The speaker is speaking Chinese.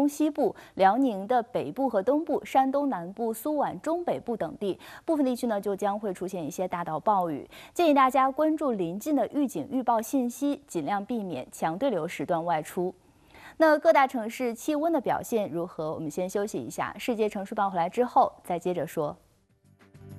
东西部、辽宁的北部和东部、山东南部、苏皖中北部等地，部分地区呢就将会出现一些大到暴雨。建议大家关注临近的预警预报信息，尽量避免强对流时段外出。那各大城市气温的表现如何？我们先休息一下，世界城市报回来之后再接着说。